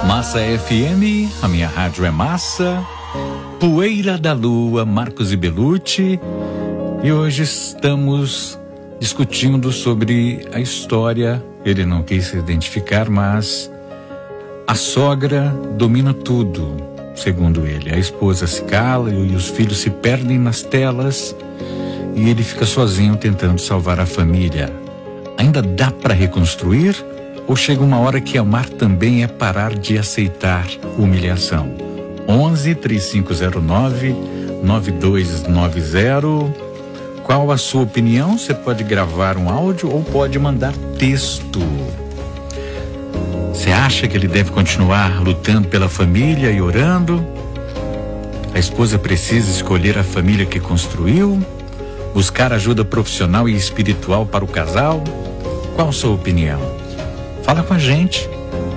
Massa FM, a minha rádio é massa. Poeira da Lua, Marcos e Belucci. E hoje estamos discutindo sobre a história. Ele não quis se identificar, mas a sogra domina tudo, segundo ele. A esposa se cala e os filhos se perdem nas telas e ele fica sozinho tentando salvar a família. Ainda dá para reconstruir? Ou chega uma hora que amar também é parar de aceitar humilhação? 11-3509-9290. Qual a sua opinião? Você pode gravar um áudio ou pode mandar texto. Você acha que ele deve continuar lutando pela família e orando? A esposa precisa escolher a família que construiu? Buscar ajuda profissional e espiritual para o casal? Qual a sua opinião? Fala com a gente.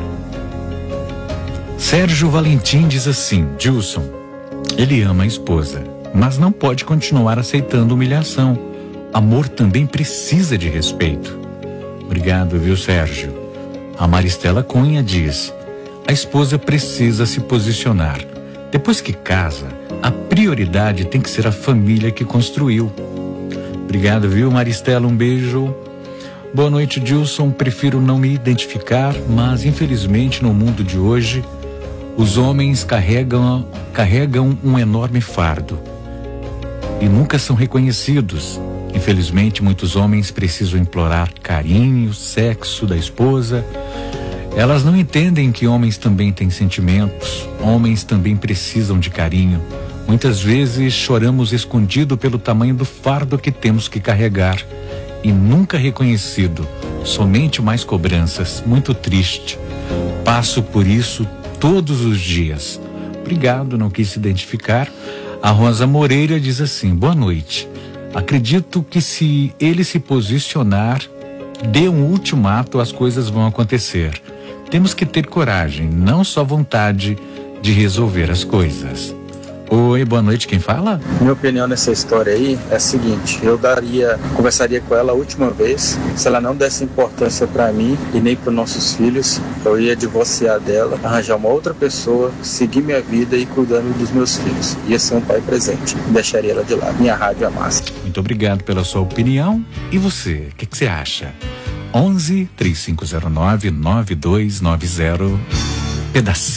Sérgio Valentim diz assim: Gilson, ele ama a esposa, mas não pode continuar aceitando humilhação. Amor também precisa de respeito. Obrigado, viu, Sérgio? A Maristela Cunha diz: a esposa precisa se posicionar. Depois que casa, a prioridade tem que ser a família que construiu. Obrigado, viu, Maristela? Um beijo. Boa noite, Gilson. Prefiro não me identificar, mas infelizmente no mundo de hoje os homens carregam um enorme fardo e nunca são reconhecidos. Infelizmente, muitos homens precisam implorar carinho, sexo da esposa. Elas não entendem que homens também têm sentimentos, homens também precisam de carinho. Muitas vezes choramos escondido pelo tamanho do fardo que temos que carregar e nunca reconhecido, somente mais cobranças. Muito triste. Passo por isso todos os dias. Obrigado, não quis se identificar. A Rosa Moreira diz assim: boa noite. Acredito que se ele se posicionar, dê um ultimato, as coisas vão acontecer. Temos que ter coragem, não só vontade de resolver as coisas. Oi, boa noite, quem fala? Minha opinião nessa história aí é a seguinte: eu conversaria com ela a última vez. Se ela não desse importância para mim e nem para nossos filhos, eu ia divorciar dela, arranjar uma outra pessoa, seguir minha vida e cuidando dos meus filhos. Ia ser um pai presente, deixaria ela de lado. Minha rádio é massa. Muito obrigado pela sua opinião. E você, o que você acha? 11-3509-9290.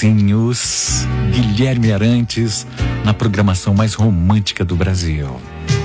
Pedacinhos, Guilherme Arantes, na programação mais romântica do Brasil.